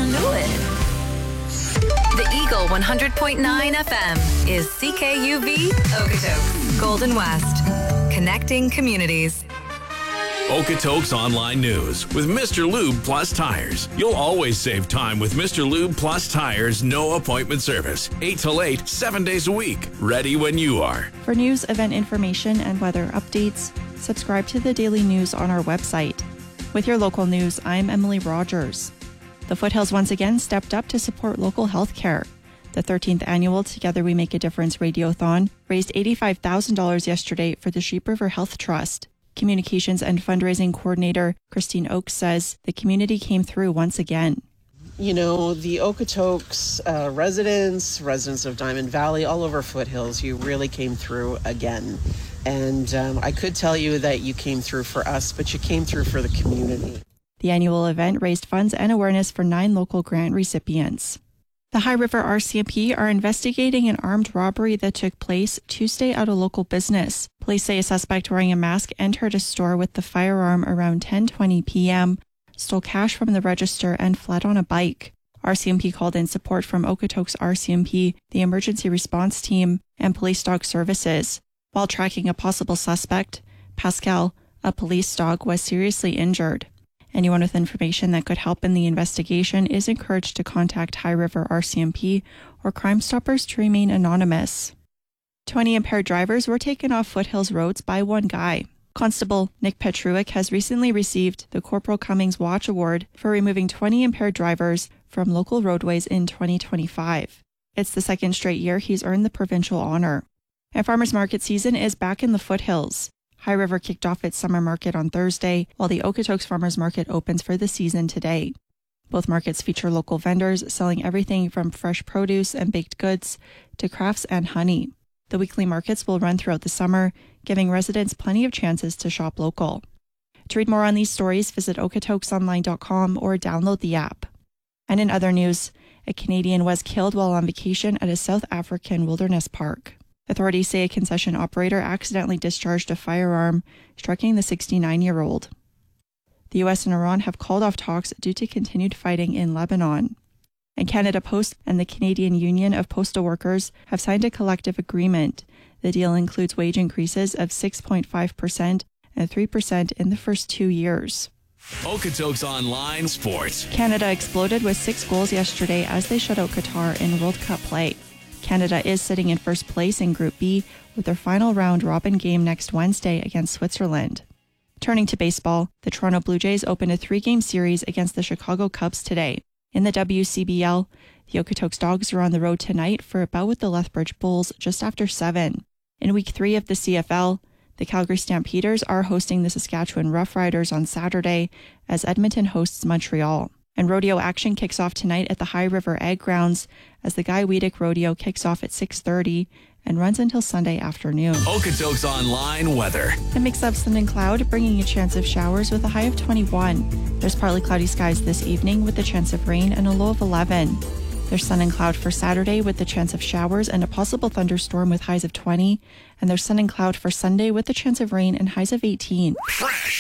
handle it. The Eagle 100.9 FM is CKUV Okotoks, Golden West, connecting communities. Okotoks Online News with Mr. Lube Plus Tires. You'll always save time with Mr. Lube Plus Tires' no appointment service. 8 till 8, 7 days a week. Ready when you are. For news, event information, and weather updates, subscribe to the daily news on our website. With your local news, I'm Emily Rogers. The Foothills once again stepped up to support local health care. The 13th annual Together We Make a Difference Radiothon raised $85,000 yesterday for the Sheep River Health Trust. Communications and fundraising coordinator Christine Oakes says the community came through once again. You know, the Okotoks residents of Diamond Valley, all over Foothills, you really came through again. And I could tell you that you came through for us, but you came through for the community. The annual event raised funds and awareness for 9 local grant recipients. The High River RCMP are investigating an armed robbery that took place Tuesday at a local business. Police say a suspect wearing a mask entered a store with the firearm around 10:20 p.m., stole cash from the register, and fled on a bike. RCMP called in support from Okotoks RCMP, the emergency response team, and police dog services. While tracking a possible suspect, Pascal, a police dog, was seriously injured. Anyone with information that could help in the investigation is encouraged to contact High River RCMP or Crime Stoppers to remain anonymous. 20 impaired drivers were taken off Foothills roads by one guy. Constable Nick Petruick has recently received the Corporal Cummings Watch Award for removing 20 impaired drivers from local roadways in 2025. It's the second straight year he's earned the provincial honor. And farmers market season is back in the Foothills. High River kicked off its summer market on Thursday, while the Okotoks Farmers Market opens for the season today. Both markets feature local vendors selling everything from fresh produce and baked goods to crafts and honey. The weekly markets will run throughout the summer, giving residents plenty of chances to shop local. To read more on these stories, visit okotoksonline.com or download the app. And in other news, a Canadian was killed while on vacation at a South African wilderness park. Authorities say a concession operator accidentally discharged a firearm, striking the 69-year-old. The U.S. and Iran have called off talks due to continued fighting in Lebanon. And Canada Post and the Canadian Union of Postal Workers have signed a collective agreement. The deal includes wage increases of 6.5% and 3% in the first 2 years. Okotoks Online Sports. Canada exploded with 6 goals yesterday as they shut out Qatar in World Cup play. Canada is sitting in first place in Group B with their final round-robin game next Wednesday against Switzerland. Turning to baseball, the Toronto Blue Jays opened a 3-game series against the Chicago Cubs today. In the WCBL, the Okotoks Dogs are on the road tonight for a bout with the Lethbridge Bulls just after 7. In Week 3 of the CFL, the Calgary Stampeders are hosting the Saskatchewan Roughriders on Saturday as Edmonton hosts Montreal. And rodeo action kicks off tonight at the High River Ag Grounds as the Guy Weedick Rodeo kicks off at 6:30 and runs until Sunday afternoon. Okotoks Online weather. A mix of sun and cloud, bringing a chance of showers with a high of 21. There's partly cloudy skies this evening with a chance of rain and a low of 11. There's sun and cloud for Saturday with the chance of showers and a possible thunderstorm with highs of 20. And there's sun and cloud for Sunday with the chance of rain and highs of 18. Fresh